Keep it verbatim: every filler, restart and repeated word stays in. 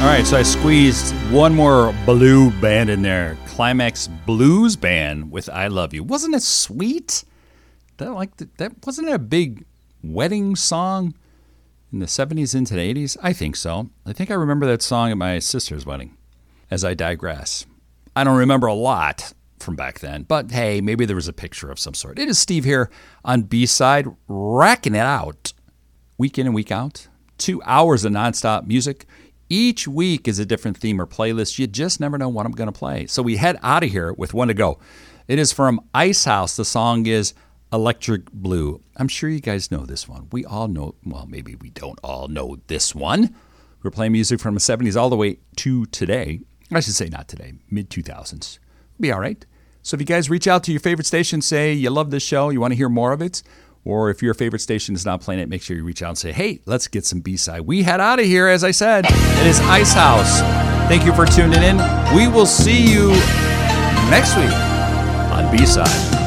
All right, so I squeezed one more blue band in there. Climax Blues Band with I Love You. Wasn't it sweet? That like that wasn't it a big wedding song in the seventies into the eighties? I think so. I think I remember that song at my sister's wedding. As I digress. I don't remember a lot from back then, but hey, maybe there was a picture of some sort. It is Steve here on B-Side, racking it out week in and week out. Two hours of nonstop music. Each week is a different theme or playlist. You just never know what I'm going to play. So we head out of here with one to go. It is from Icehouse. The song is Electric Blue. I'm sure you guys know this one. We all know, well, maybe we don't all know this one. We're playing music from the seventies all the way to today. I should say not today, mid two thousands. Be all right. So if you guys reach out to your favorite station, say you love this show, you want to hear more of it, or if your favorite station is not playing it, make sure you reach out and say, hey, let's get some B-Side. We head out of here, as I said. It is Icehouse. Thank you for tuning in. We will see you next week on B-Side.